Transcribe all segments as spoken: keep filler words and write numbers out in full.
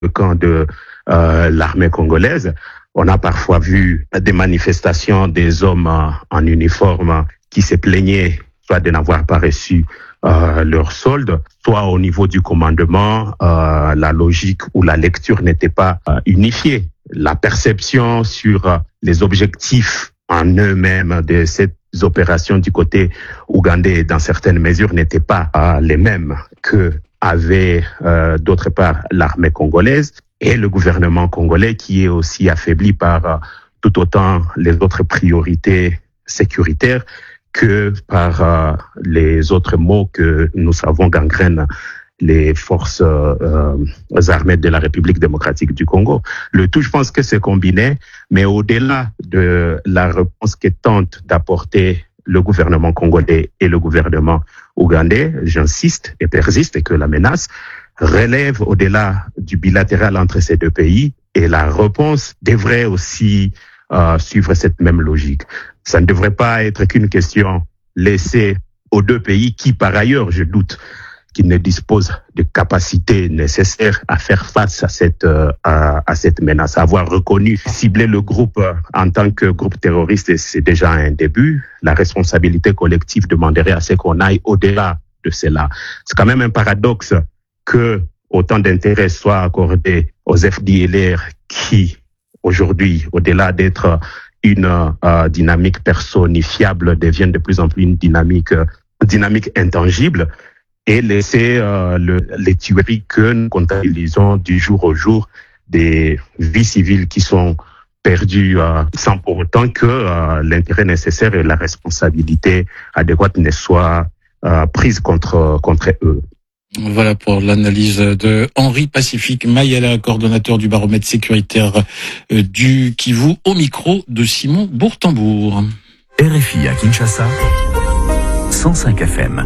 le camp de euh, l'armée congolaise. On a parfois vu des manifestations des hommes en uniforme qui se plaignaient soit de n'avoir pas reçu euh, leur solde, soit au niveau du commandement, euh, la logique ou la lecture n'était pas euh, unifiée. La perception sur euh, les objectifs en eux-mêmes de cette opérations du côté ougandais, dans certaines mesures, n'étaient pas euh, les mêmes que avait euh, d'autre part l'armée congolaise et le gouvernement congolais qui est aussi affaibli par euh, tout autant les autres priorités sécuritaires que par euh, les autres maux que nous savons gangrènent les forces euh, armées de la République démocratique du Congo. Le tout, je pense que c'est combiné, mais au-delà de la réponse que tente d'apporter le gouvernement congolais et le gouvernement ougandais, j'insiste et persiste, et que la menace relève au-delà du bilatéral entre ces deux pays, et la réponse devrait aussi euh, suivre cette même logique. Ça ne devrait pas être qu'une question laissée aux deux pays qui, par ailleurs, je doute, qui ne disposent de capacités nécessaires à faire face à cette euh, à, à cette menace. Avoir reconnu, cibler le groupe euh, en tant que groupe terroriste, c'est déjà un début. La responsabilité collective demanderait à ce qu'on aille au-delà de cela. C'est quand même un paradoxe que autant d'intérêt soit accordé aux F D L R qui, aujourd'hui, au-delà d'être une euh, dynamique personnifiable, deviennent de plus en plus une dynamique euh, dynamique intangible, et laisser euh, le, les tueries que nous comptabilisons du jour au jour, des vies civiles qui sont perdues euh, sans pour autant que euh, l'intérêt nécessaire et la responsabilité adéquate ne soient euh, prises contre contre eux. Voilà pour l'analyse de Henri Pacifique Mayala, coordonnateur du baromètre sécuritaire du Kivu, au micro de Simon Bourtambour. R F I à Kinshasa, cent cinq F M.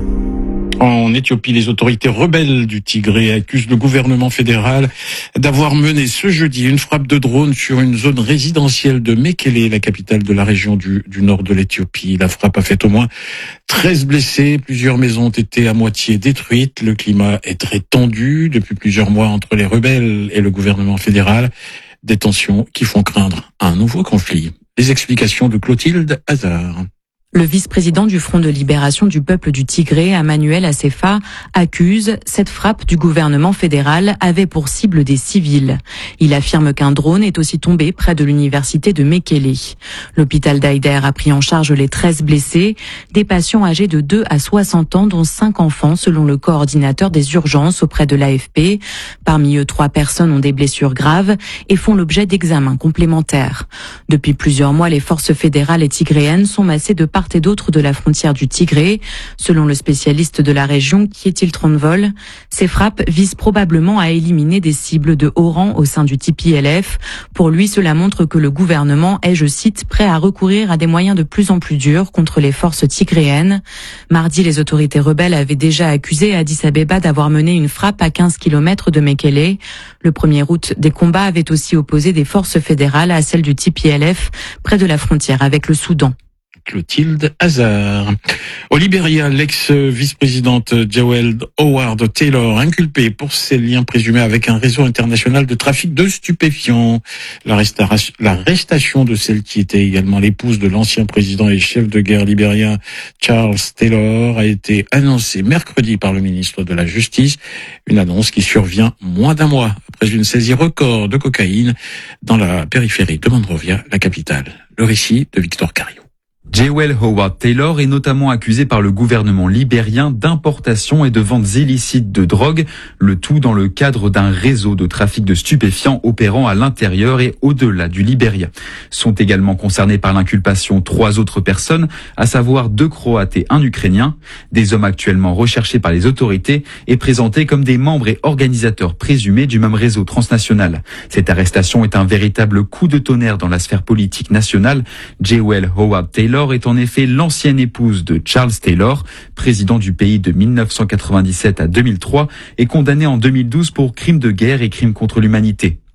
En Éthiopie, les autorités rebelles du Tigré accusent le gouvernement fédéral d'avoir mené ce jeudi une frappe de drone sur une zone résidentielle de Mekele, la capitale de la région du, du nord de l'Éthiopie. La frappe a fait au moins treize blessés, plusieurs maisons ont été à moitié détruites. Le climat est très tendu depuis plusieurs mois entre les rebelles et le gouvernement fédéral. Des tensions qui font craindre un nouveau conflit. Les explications de Clotilde Hazard. Le vice-président du Front de libération du peuple du Tigré, Emmanuel Assefa, accuse cette frappe du gouvernement fédéral avait pour cible des civils. Il affirme qu'un drone est aussi tombé près de l'université de Mekele. L'hôpital d'Aïder a pris en charge les treize blessés, des patients âgés de deux à soixante ans, dont cinq enfants, selon le coordinateur des urgences auprès de l'A F P. Parmi eux, trois personnes ont des blessures graves et font l'objet d'examens complémentaires. Depuis plusieurs mois, les forces fédérales et tigréennes sont massées de part et d'autre de la frontière du Tigré. Selon le spécialiste de la région, Kjetil Trondvoll, ces frappes visent probablement à éliminer des cibles de haut rang au sein du T P L F. Pour lui, cela montre que le gouvernement est, je cite, prêt à recourir à des moyens de plus en plus durs contre les forces tigréennes. Mardi, les autorités rebelles avaient déjà accusé Addis Abeba d'avoir mené une frappe à quinze kilomètres de Mekele. Le premier août, des combats avaient aussi opposé des forces fédérales à celles du T P L F près de la frontière avec le Soudan. Clotilde Hazard. Au Libéria, l'ex-vice-présidente Jewel Howard Taylor, inculpée pour ses liens présumés avec un réseau international de trafic de stupéfiants. L'arrestation de celle qui était également l'épouse de l'ancien président et chef de guerre libérien Charles Taylor a été annoncée mercredi par le ministre de la Justice. Une annonce qui survient moins d'un mois après une saisie record de cocaïne dans la périphérie de Monrovia, la capitale. Le récit de Victor Cario. Jewel Howard Taylor est notamment accusée par le gouvernement libérien d'importation et de ventes illicites de drogue, le tout dans le cadre d'un réseau de trafic de stupéfiants opérant à l'intérieur et au-delà du Libéria. Sont également concernées par l'inculpation trois autres personnes, à savoir deux Croates et un Ukrainien, des hommes actuellement recherchés par les autorités et présentés comme des membres et organisateurs présumés du même réseau transnational. Cette arrestation est un véritable coup de tonnerre dans la sphère politique nationale. Jewel Howard Taylor est en effet l'ancienne épouse de Charles Taylor, président du pays de mille neuf cent quatre-vingt-dix-sept à deux mille trois, et condamnée en deux mille douze pour crimes de guerre et crimes contre l'humanité.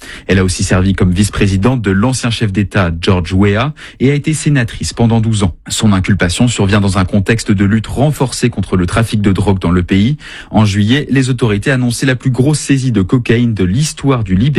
Elle a aussi servi comme vice-présidente de l'ancien chef d'État George Weah et a été sénatrice pendant douze ans. Son inculpation survient dans un contexte de lutte renforcée contre le trafic de drogue dans le pays. En juillet, les autorités annonçaient la plus grosse saisie de cocaïne de l'histoire du Libéria.